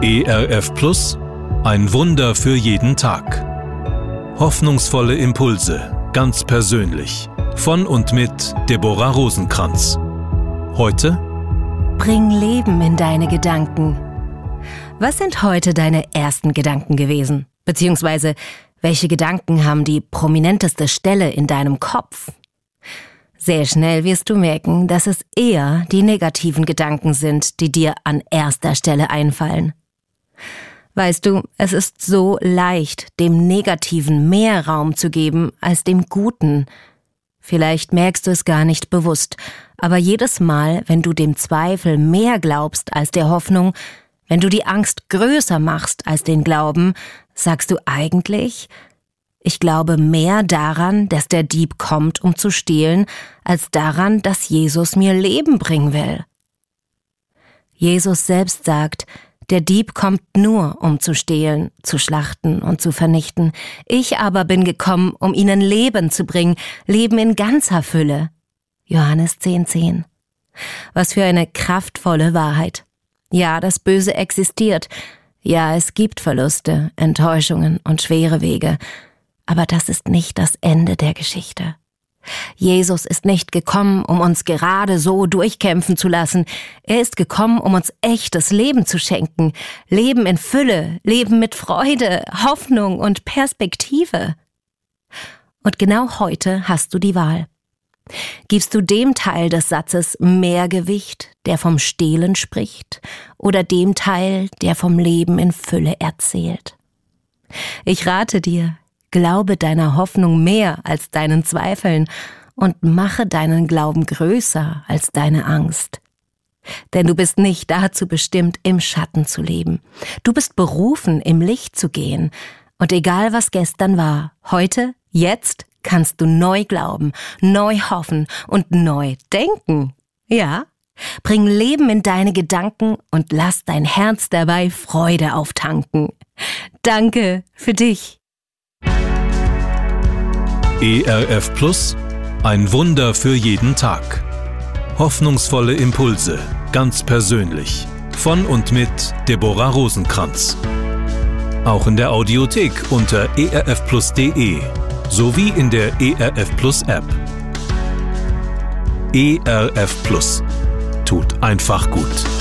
ERF Plus, ein Wunder für jeden Tag. Hoffnungsvolle Impulse, ganz persönlich. Von und mit Deborah Rosenkranz. Heute: Bring Leben in deine Gedanken. Was sind heute deine ersten Gedanken gewesen? Beziehungsweise, welche Gedanken haben die prominenteste Stelle in deinem Kopf? Sehr schnell wirst du merken, dass es eher die negativen Gedanken sind, die dir an erster Stelle einfallen. Weißt du, es ist so leicht, dem Negativen mehr Raum zu geben als dem Guten. Vielleicht merkst du es gar nicht bewusst, aber jedes Mal, wenn du dem Zweifel mehr glaubst als der Hoffnung, wenn du die Angst größer machst als den Glauben, sagst du eigentlich: Ich glaube mehr daran, dass der Dieb kommt, um zu stehlen, als daran, dass Jesus mir Leben bringen will. Jesus selbst sagt: Der Dieb kommt nur, um zu stehlen, zu schlachten und zu vernichten. Ich aber bin gekommen, um ihnen Leben zu bringen, Leben in ganzer Fülle. Johannes 10,10. Was für eine kraftvolle Wahrheit. Ja, das Böse existiert. Ja, es gibt Verluste, Enttäuschungen und schwere Wege. Aber das ist nicht das Ende der Geschichte. Jesus ist nicht gekommen, um uns gerade so durchkämpfen zu lassen. Er ist gekommen, um uns echtes Leben zu schenken. Leben in Fülle, Leben mit Freude, Hoffnung und Perspektive. Und genau heute hast du die Wahl. Gibst du dem Teil des Satzes mehr Gewicht, der vom Stehlen spricht, oder dem Teil, der vom Leben in Fülle erzählt? Ich rate dir: Glaube deiner Hoffnung mehr als deinen Zweifeln und mache deinen Glauben größer als deine Angst. Denn du bist nicht dazu bestimmt, im Schatten zu leben. Du bist berufen, im Licht zu gehen. Und egal was gestern war, heute, jetzt kannst du neu glauben, neu hoffen und neu denken. Ja? Bring Leben in deine Gedanken und lass dein Herz dabei Freude auftanken. Danke für dich. ERF Plus, ein Wunder für jeden Tag. Hoffnungsvolle Impulse, ganz persönlich. Von und mit Deborah Rosenkranz. Auch in der Audiothek unter erfplus.de sowie in der ERF Plus App. ERF Plus. Tut einfach gut.